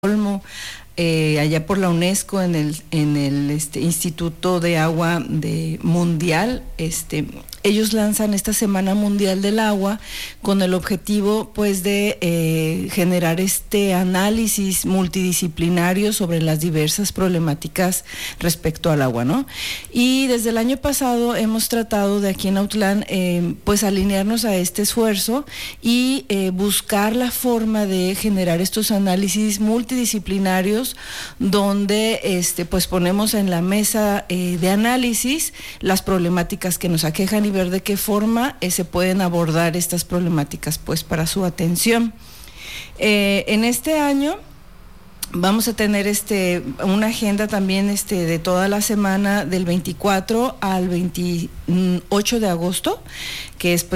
Olmo, allá por la UNESCO en el Instituto de Agua Mundial. Ellos lanzan esta Semana Mundial del Agua con el objetivo pues de generar este análisis multidisciplinario sobre las diversas problemáticas respecto al agua, ¿no? Y desde el año pasado hemos tratado de aquí en Autlán pues alinearnos a este esfuerzo y buscar la forma de generar estos análisis multidisciplinarios donde pues ponemos en la mesa de análisis las problemáticas que nos aquejan y ver de qué forma se pueden abordar estas problemáticas pues para su atención. En este año vamos a tener una agenda también de toda la semana del 24 al 28 de agosto, que es pues